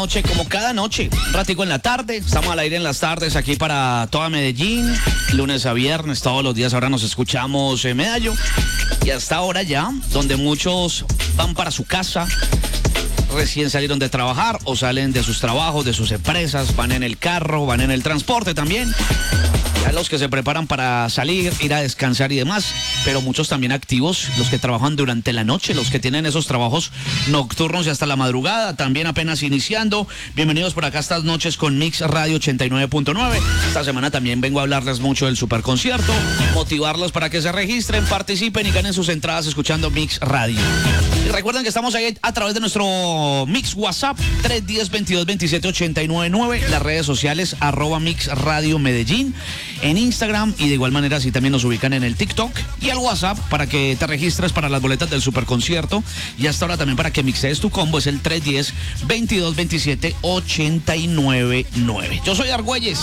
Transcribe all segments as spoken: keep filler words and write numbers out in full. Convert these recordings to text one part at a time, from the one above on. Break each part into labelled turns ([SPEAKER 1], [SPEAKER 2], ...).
[SPEAKER 1] Noche, como cada noche, un ratico en la tarde, estamos al aire en las tardes aquí para toda Medellín, lunes a viernes, todos los días ahora nos escuchamos en Medallo y hasta ahora ya, donde muchos van para su casa, recién salieron de trabajar o salen de sus trabajos, de sus empresas, van en el carro, van en el transporte también. Ya los que se preparan para salir, ir a descansar y demás, pero muchos también activos, los que trabajan durante la noche, los que tienen esos trabajos nocturnos y hasta la madrugada, también apenas iniciando. Bienvenidos por acá estas noches con Mix Radio ochenta y nueve punto nueve. Esta semana también vengo a hablarles mucho del superconcierto, motivarlos para que se registren, participen y ganen sus entradas escuchando Mix Radio. Y recuerden que estamos ahí a través de nuestro Mix WhatsApp, tres uno cero, veintidós veintisiete, ochenta y nueve nueve, las redes sociales, arroba Mix Radio Medellín, en Instagram, y de igual manera así también nos ubican en el TikTok y el WhatsApp para que te registres para las boletas del superconcierto, y hasta ahora también para que mixees tu combo es el tres uno cero, veintidós veintisiete, ochenta y nueve nueve. Yo soy Argüelles.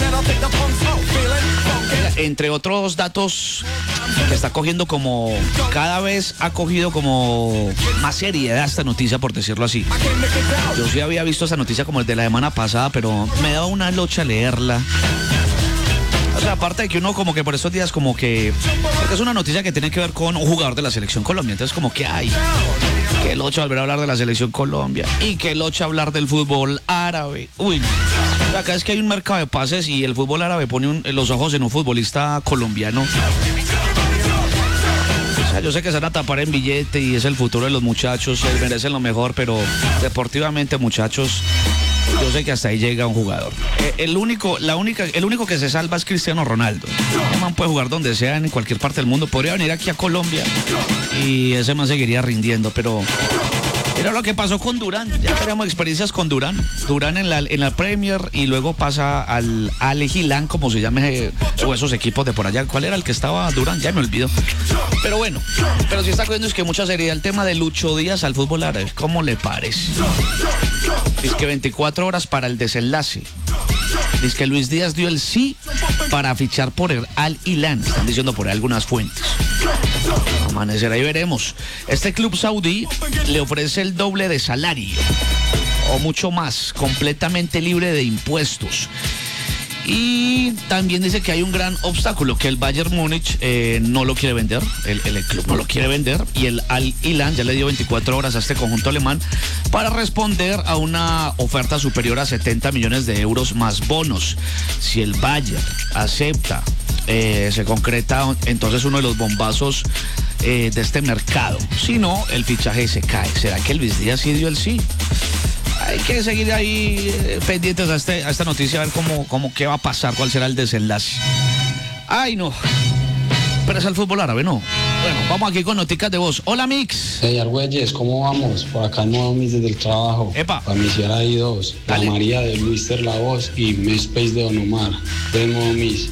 [SPEAKER 1] Entre otros datos que está cogiendo como, cada vez ha cogido como más seriedad esta noticia, por decirlo así. Yo sí había visto esa noticia como el de la semana pasada, pero me daba una locha leerla. O sea, aparte de que uno como que por estos días como que... Porque es una noticia que tiene que ver con un jugador de la Selección Colombia. Entonces como que hay... Que locha volver a hablar de la Selección Colombia. Y que locha hablar del fútbol árabe. Uy. O sea, acá es que hay un mercado de pases y el fútbol árabe pone un, los ojos en un futbolista colombiano. O sea, yo sé que se van a tapar en billete y es el futuro de los muchachos. Se merecen lo mejor, pero deportivamente, muchachos... Yo sé que hasta ahí llega un jugador. El único, la única, el único que se salva es Cristiano Ronaldo. Ese man puede jugar donde sea, en cualquier parte del mundo. Podría venir aquí a Colombia y ese man seguiría rindiendo, pero... Mira lo que pasó con Durán. Ya tenemos experiencias con Durán. Durán en la, en la Premier y luego pasa al Al Hilal, como se llame, o esos equipos de por allá. ¿Cuál era el que estaba Durán? Ya me olvidó. Pero bueno, pero si está cogiendo es que mucha seriedad el tema de Lucho Díaz al fútbol árabe. ¿Cómo le parece? Dice que veinticuatro horas para el desenlace. Dice que Luis Díaz dio el sí para fichar por el Al Hilal. Están diciendo por ahí algunas fuentes. Amanecerá y veremos. Este club saudí le ofrece el doble de salario o mucho más, completamente libre de impuestos. Y también dice que hay un gran obstáculo, que el Bayern Múnich eh, no lo quiere vender, el, el club no lo quiere vender, y el Al Hilal ya le dio veinticuatro horas a este conjunto alemán para responder a una oferta superior a setenta millones de euros más bonos. Si el Bayern acepta, eh, se concreta entonces uno de los bombazos eh, de este mercado. Si no, el fichaje se cae. ¿Será que Luis Díaz sí dio el sí? Hay que seguir ahí eh, pendientes a, este, a esta noticia, a ver cómo, cómo qué va a pasar, cuál será el desenlace. Ay, no. Pero es el fútbol árabe, ¿no? Bueno, vamos aquí con noticas de voz. Hola, Mix.
[SPEAKER 2] Hey, Argüelles, ¿cómo vamos? Por acá el nuevo Mix desde el trabajo.
[SPEAKER 1] Epa.
[SPEAKER 2] Para iniciar ahí dos. La
[SPEAKER 1] Dale.
[SPEAKER 2] María de Luister La Voz y MySpace de Don Omar. De nuevo Mix.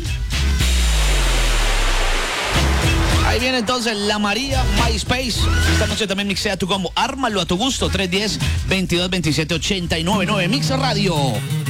[SPEAKER 1] Ahí viene entonces la María, MySpace. Esta noche también mixea tu combo. Ármalo a tu gusto. tres uno cero, veintidós veintisiete, ochenta y nueve nueve. Mix Radio.